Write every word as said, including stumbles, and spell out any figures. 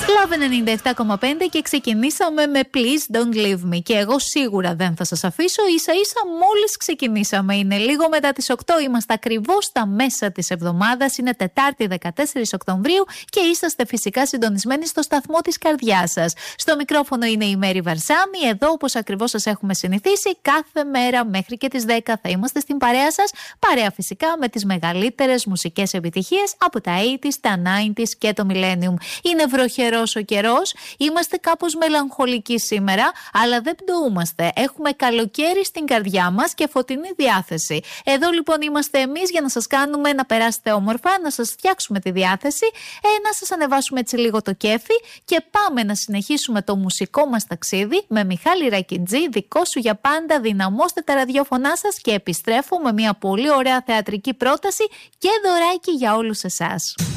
Love ενενήντα επτά κόμμα πέντε και ξεκινήσαμε με Please Don't Leave Me. Και εγώ σίγουρα δεν θα σας αφήσω, ίσα ίσα μόλις ξεκινήσαμε. Είναι λίγο μετά τις οκτώ, είμαστε ακριβώς στα μέσα της εβδομάδας. Είναι Τετάρτη δεκατέσσερις Οκτωβρίου και είσαστε φυσικά συντονισμένοι στο σταθμό της καρδιάς σας. Στο μικρόφωνο είναι η Μέρη Βαρσάμι. Εδώ, όπως ακριβώς σας έχουμε συνηθίσει, κάθε μέρα μέχρι και τις δέκα θα είμαστε στην παρέα σας. Παρέα φυσικά με τις μεγαλύτερες μουσικές επιτυχίες από τα ογδόντα, τα ενενήντα και το Millennium. Είναι βροχερός ο καιρός, είμαστε κάπως μελαγχολικοί σήμερα, αλλά δεν πτωούμαστε. Έχουμε καλοκαίρι στην καρδιά μας και φωτεινή διάθεση. Εδώ λοιπόν είμαστε εμείς για να σας κάνουμε να περάσετε όμορφα, να σας φτιάξουμε τη διάθεση, ε, να σας ανεβάσουμε έτσι λίγο το κέφι και πάμε να συνεχίσουμε το μουσικό μας ταξίδι με Μιχάλη Ρακιτζή, δικό σου για πάντα. Δυναμώστε τα ραδιόφωνά σας και επιστρέφω με μια πολύ ωραία θεατρική πρόταση και δωράκι για όλους εσάς.